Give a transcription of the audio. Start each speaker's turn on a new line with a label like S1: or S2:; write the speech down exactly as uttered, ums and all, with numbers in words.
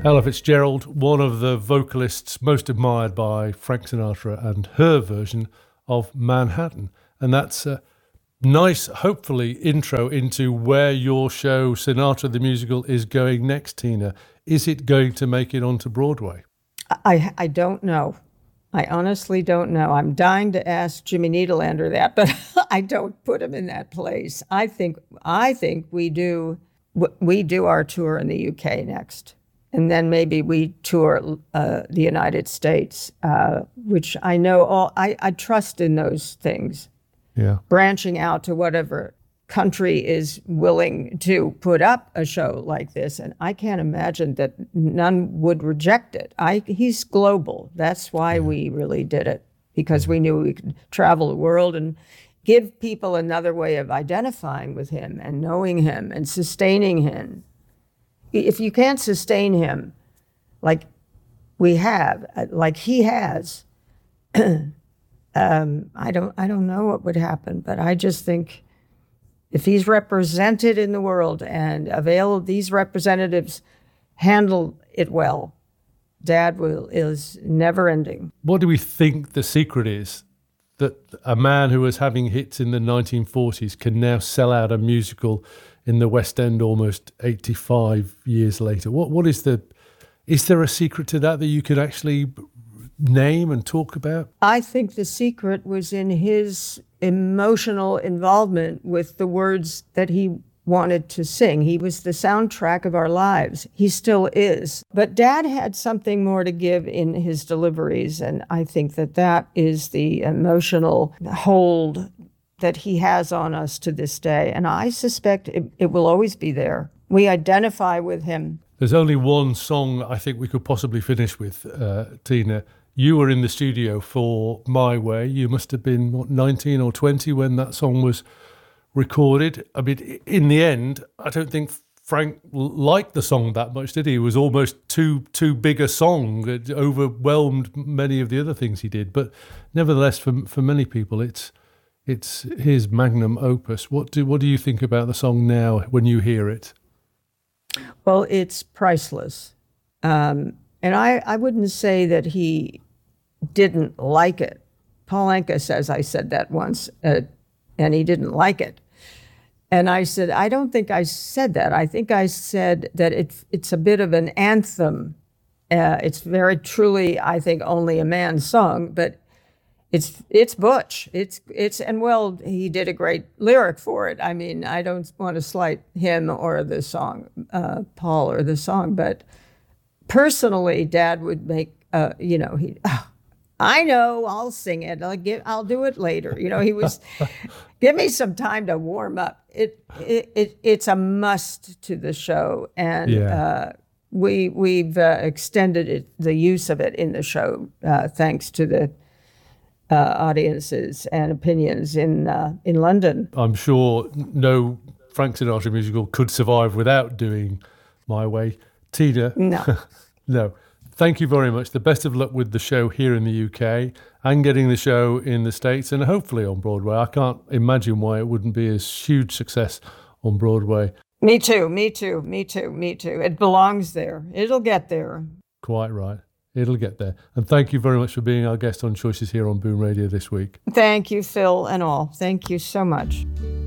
S1: Ella Fitzgerald, one of the vocalists most admired by Frank Sinatra, and her version of Manhattan. And that's a nice, hopefully, intro into where your show, Sinatra the Musical, is going next, Tina. Is it going to make it onto Broadway?
S2: I, I don't know. I honestly don't know. I'm dying to ask Jimmy Niederlander that, but I don't put him in that place. I think I think we do we do our tour in the U K next. And then maybe we tour uh, the United States, uh, which I know all, I, I trust in those things.
S1: Yeah.
S2: Branching out to whatever country is willing to put up a show like this. And I can't imagine that none would reject it. I, he's global. That's why yeah. we really did it, because we knew we could travel the world and give people another way of identifying with him and knowing him and sustaining him. If you can't sustain him like we have, like he has, um, I don't I don't know what would happen. But I just think if he's represented in the world and available, these representatives handle it well, Dad will is never ending.
S1: What do we think the secret is that a man who was having hits in the nineteen forties can now sell out a musical in the West End almost eighty-five years later? What what is the is there a secret to that that you could actually name and talk about?
S2: I think the secret was in his emotional involvement with the words that he wanted to sing. He was the soundtrack of our lives. He still is. But Dad had something more to give in his deliveries, and I think that that is the emotional hold that he has on us to this day. And I suspect it, it will always be there. We identify with him.
S1: There's only one song I think we could possibly finish with, uh, Tina. You were in the studio for My Way. You must have been, what, nineteen or twenty when that song was recorded. I mean, in the end, I don't think Frank liked the song that much, did he? It was almost too too big a song. It overwhelmed many of the other things he did. But nevertheless, for for many people, it's it's his magnum opus. What do what do you think about the song now when you hear it?
S2: Well, it's priceless. Um, and I, I wouldn't say that he didn't like it. Paul Anka says I said that once, uh, and he didn't like it. And I said, I don't think I said that. I think I said that it, it's a bit of an anthem. Uh, it's very truly, I think, only a man's song, but it's it's Butch. It's it's and well, he did a great lyric for it. I mean, I don't want to slight him or the song, uh, Paul or the song, but personally, Dad would make, uh, you know, he. Oh, I know, I'll sing it. I'll get, I'll do it later. You know, he was, give me some time to warm up. It, it, it it's a must to the show, and yeah. uh, we we've uh, extended it, the use of it in the show, uh, thanks to the uh, audiences and opinions in uh, in London.
S1: I'm sure no Frank Sinatra musical could survive without doing My Way. Tina,
S2: no,
S1: no. Thank you very much. The best of luck with the show here in the U K and getting the show in the States and hopefully on Broadway. I can't imagine why it wouldn't be a huge success on Broadway.
S2: Me too, me too, me too, me too. It belongs there. It'll get there.
S1: Quite right. It'll get there. And thank you very much for being our guest on Choices here on Boom Radio this week.
S2: Thank you, Phil, and all. Thank you so much.